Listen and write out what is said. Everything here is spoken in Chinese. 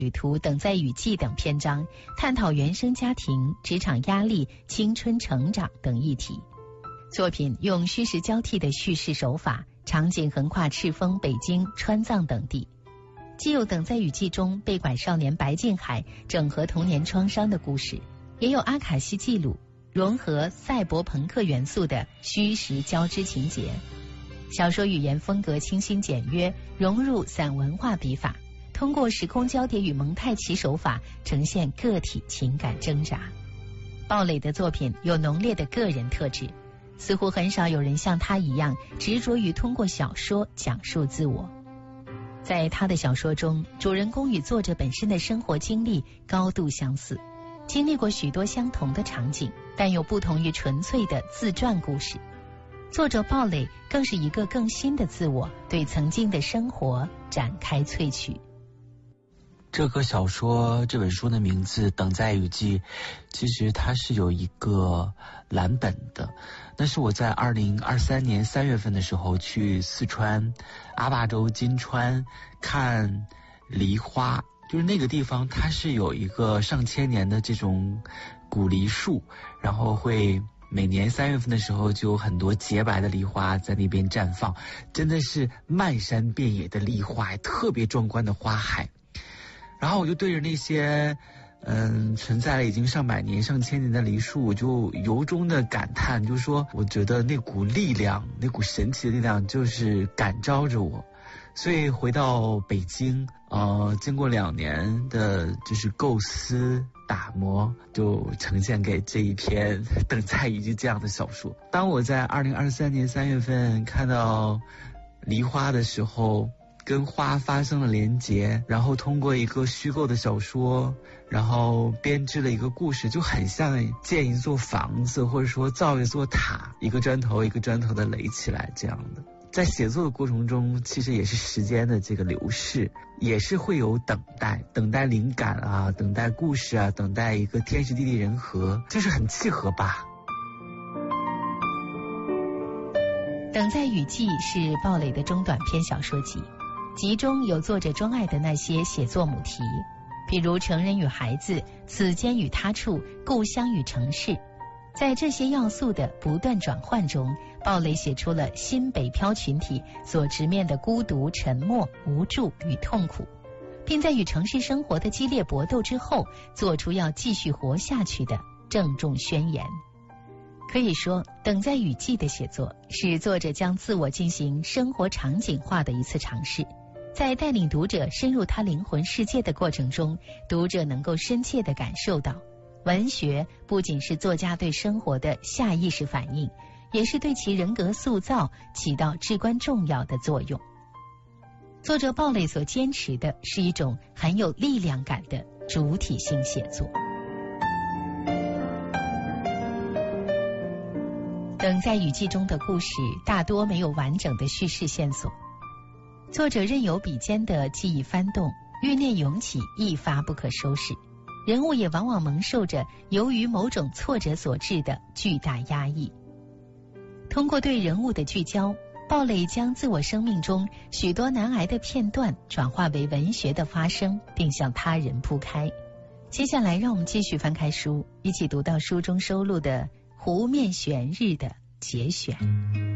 旅途、等在雨季等篇章，探讨原生家庭、职场压力、青春成长等议题。作品用虚实交替的叙事手法，场景横跨赤峰、北京、川藏等地，既有等在雨季中被拐少年白敬海整合童年创伤的故事，也有阿卡西记录融合赛博朋克元素的虚实交织情节。小说语言风格清新简约，融入散文化笔法，通过时空交叠与蒙太奇手法呈现个体情感挣扎。鲍蕾的作品有浓烈的个人特质，似乎很少有人像他一样执着于通过小说讲述自我。在他的小说中，主人公与作者本身的生活经历高度相似，经历过许多相同的场景，但又不同于纯粹的自传故事。作者鲍蕾更是一个更新的自我，对曾经的生活展开萃取。 这个小说这本书的名字《等在雨季》，其实它是有一个蓝本的。那是我在2023年3月份的时候去四川阿坝州金川看梨花，就是那个地方它是有一个上千年的这种古梨树，然后会每年3月份的时候就有很多洁白的梨花在那边绽放，真的是漫山遍野的梨花，特别壮观的花海。然后我就对着那些存在了已经上百年上千年的梨树，我就由衷的感叹，就是说我觉得那股力量，那股神奇的力量就是感召着我。所以回到北京，经过2年的就是构思打磨，就呈现给这一篇《等在雨季》这样的小说。当我在2023年3月份看到梨花的时候，跟花发生了连结，然后通过一个虚构的小说，然后编织了一个故事，就很像建一座房子，或者说造一座塔，一个砖头一个砖头的垒起来这样的。在写作的过程中，其实也是时间的这个流逝，也是会有等待灵感啊，等待故事啊，等待一个天时地利人和，就是很契合吧。 等在雨季是鲍蕾的中短篇小说集，集中有作者钟爱的那些写作母题，比如成人与孩子、此间与他处、故乡与城市。在这些要素的不断转换中，鲍蕾写出了新北漂群体所直面的孤独、沉默、无助与痛苦，并在与城市生活的激烈搏斗之后，做出要继续活下去的郑重宣言。可以说，等在雨季的写作是作者将自我进行生活场景化的一次尝试。在带领读者深入他灵魂世界的过程中，读者能够深切地感受到，文学不仅是作家对生活的下意识反应，也是对其人格塑造起到至关重要的作用。作者鲍蕾所坚持的是一种很有力量感的主体性写作。等在雨季中的故事大多没有完整的叙事线索，作者任由笔尖的记忆翻动，欲念涌起，一发不可收拾。人物也往往蒙受着由于某种挫折所致的巨大压抑。通过对人物的聚焦，鲍蕾将自我生命中许多难挨的片段转化为文学的发声，并向他人铺开。接下来让我们继续翻开书，一起读到书中收录的《湖面悬日》的节选。